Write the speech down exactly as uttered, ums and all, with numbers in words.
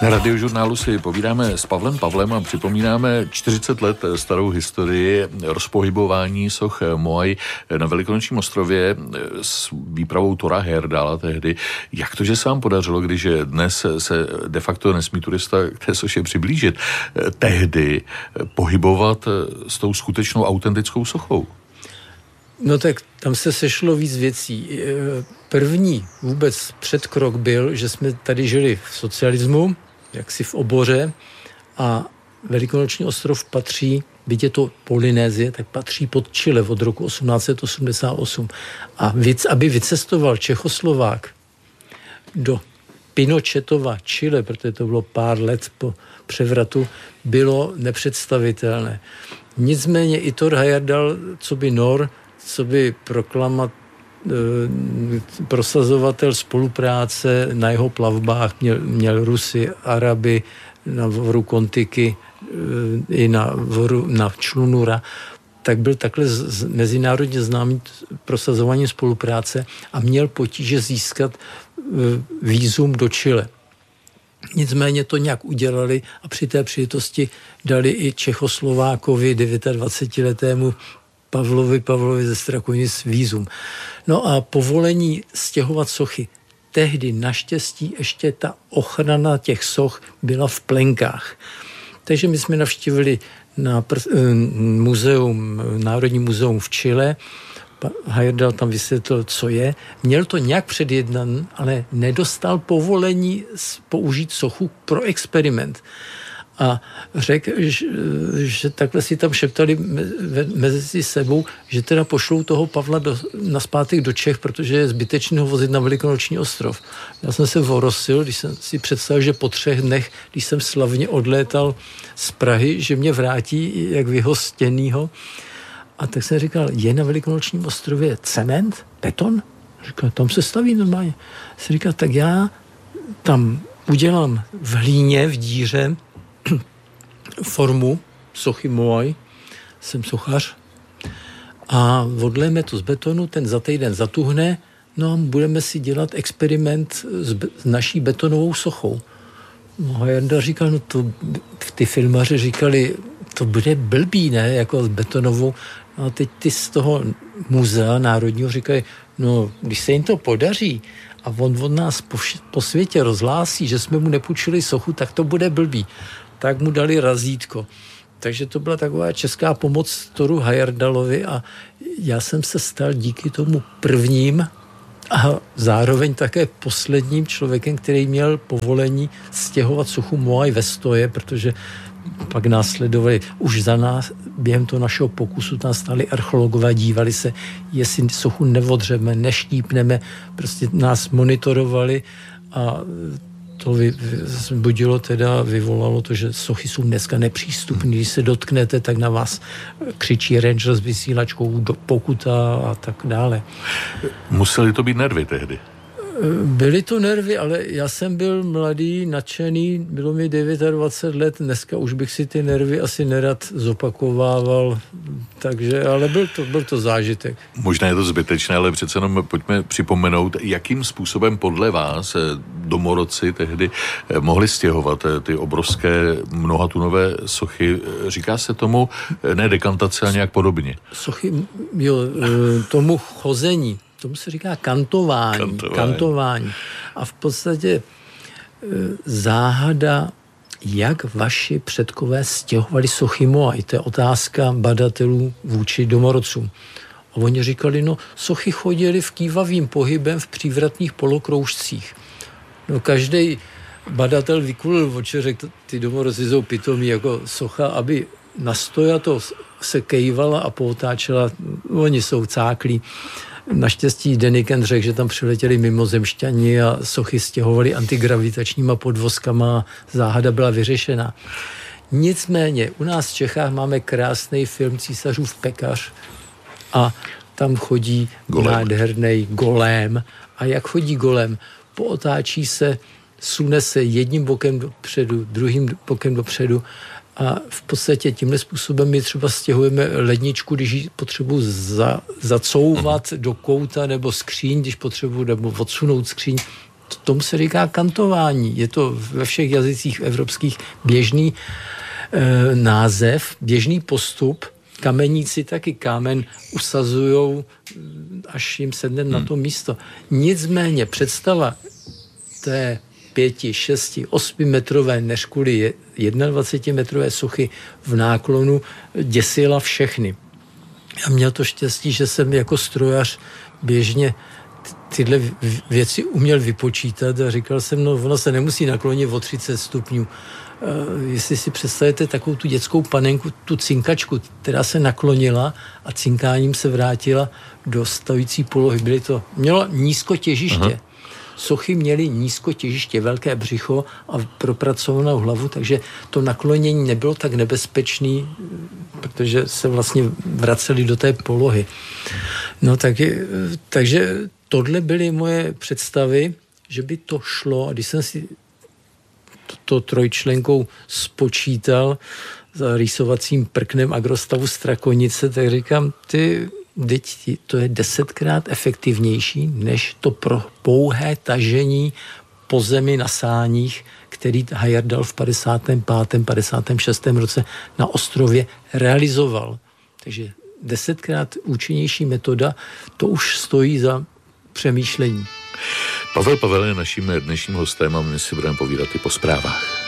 Na Radiožurnálu si povídáme s Pavlem Pavlem a připomínáme čtyřicet let starou historii rozpohybování soch Moai na Velikonočním ostrově s výpravou Thora Heyerdahla tehdy. Jak to, že se vám podařilo, když dnes se de facto nesmí turista k té soše přiblížit, tehdy pohybovat s tou skutečnou autentickou sochou? No tak tam se sešlo víc věcí. První vůbec předkrok byl, že jsme tady žili v socialismu, jaksi v oboře, a Velikonoční ostrov patří, byť je to Polynézie, tak patří pod Chile od roku osmnáct set osmdesát osm. A víc, aby vycestoval Čechoslovák do Pinochetova Chile, protože to bylo pár let po převratu, bylo nepředstavitelné. Nicméně i Thor Heyerdahl, co by Nor, co by proklamat, prosazovatel spolupráce na jeho plavbách, měl, měl Rusy, Araby na voru Kontiky i na voru na Člunura, tak byl takhle z, mezinárodně známý prosazováním spolupráce a měl potíže získat vízum do Chile. Nicméně to nějak udělali a při té příležitosti dali i Čechoslovákovi dvacetidevítiletému Pavlovi Pavlovi ze Strakonic vízum. No a povolení stěhovat sochy. Tehdy naštěstí ještě ta ochrana těch soch byla v plenkách. Takže my jsme navštívili na pr- muzeum, Národní muzeum v Chile. Heyerdahl tam vysvětlil, co je. Měl to nějak předjednan, ale nedostal povolení použít sochu pro experiment. A řekl, že, že takhle si tam šeptali mezi sebou, že teda pošlou toho Pavla do, naspátek do Čech, protože je zbytečný ho vozit na Velikonoční ostrov. Já jsem se vorosil, když jsem si představil, že po třech dnech, když jsem slavně odlétal z Prahy, že mě vrátí jak vyhostěnýho. A tak jsem říkal, je na Velikonočním ostrově cement, beton? Říkal, tam se staví normálně. Jsem říkal, tak já tam udělám v hlíně, v díře, formu sochy Moai, jsem sochař, a odlejeme to z betonu, ten za týden zatuhne, no a budeme si dělat experiment s, be- s naší betonovou sochou. No a Jarda říkal, no to, ty filmaři říkali, to bude blbý, ne, jako s betonovou. No a teď ty z toho muzea národního říkají, no, když se jim to podaří a on od nás po, po světě rozhlásí, že jsme mu nepůjčili sochu, tak to bude blbý. Tak mu dali razítko. Takže to byla taková česká pomoc Thoru Heyerdahlovi a já jsem se stal díky tomu prvním a zároveň také posledním člověkem, který měl povolení stěhovat sochu Moai ve stoje, protože pak následovali už za nás, během toho našeho pokusu tam stáli archeologové, dívali se, jestli sochu neodřeme, neštípneme, prostě nás monitorovali a to vy, budilo teda, vyvolalo to, že sochy jsou dneska nepřístupné. Když se dotknete, tak na vás křičí ranger s vysílačkou, do pokuta a tak dále. Museli to být nervy tehdy? Byly to nervy, ale já jsem byl mladý, nadšený, bylo mi dvacet devět let, dneska už bych si ty nervy asi nerad zopakovával, takže, ale byl to, byl to zážitek. Možná je to zbytečné, ale přece jenom pojďme připomenout, jakým způsobem podle vás domorodci tehdy mohli stěhovat ty obrovské mnohatunové sochy. Říká se tomu ne dekantace, ale nějak podobně. Sochy, jo, tomu chození. Tomu se říká kantování, kantování. kantování. A v podstatě e, záhada, jak vaši předkové stěhovali sochy Moai. To je otázka badatelů vůči domorodcům. A oni říkali, no, sochy chodili v kývavým pohybem v přívratných polokroužcích. No, každý badatel vykulil oči, řekl, ty domorodci jsou pitomí jako socha, aby nastojato se kejvala a poutáčela. Oni jsou cáklí. Naštěstí Deniken řekl, že tam přiletěli mimozemšťani a sochy stěhovali antigravitačníma podvozkama, záhada byla vyřešena. Nicméně, u nás v Čechách máme krásný film Císařův pekař a tam chodí nádherný golém. A jak chodí golém? Pootáčí se, sune se jedním bokem dopředu, druhým bokem dopředu a v podstatě tímhle způsobem my třeba stěhujeme ledničku, když ji potřebuji za, zacouvat mm. do kouta nebo skříň, když potřebuji nebo odsunout skříň, tomu se říká kantování. Je to ve všech jazycích evropských běžný e, název, běžný postup. Kameníci taky kámen usazujou, až jim sedne hmm. na to místo. Nicméně představa té pěti, šesti, osmi metrové, než kvůli jednadvacetimetrové sochy v náklonu děsila všechny. Já měl to štěstí, že jsem jako strojař běžně tyhle věci uměl vypočítat a říkal jsem, no ono se nemusí naklonit o třicet stupňů. Uh, jestli si představíte takovou tu dětskou panenku, tu cinkačku, která se naklonila a cinkáním se vrátila do stavící polohy. Byly to, mělo nízkotěžiště. Aha. Sochy měly nízkotěžiště, velké břicho a propracovanou hlavu, takže to naklonění nebylo tak nebezpečný, protože se vlastně vraceli do té polohy. No tak, takže tohle byly moje představy, že by to šlo, a když jsem si to, to trojčlenkou spočítal za rýsovacím prknem Agrostavu Strakonice, tak říkám, ty, teď to je desetkrát efektivnější, než to pro pouhé tažení po zemi na sáních, který Heyerdahl v padesátém pátém padesátém šestém roce na ostrově realizoval. Takže desetkrát účinnější metoda, to už stojí za přemýšlení. Pavel Pavel je naším dnešním hostem a my si budeme povídat i po zprávách.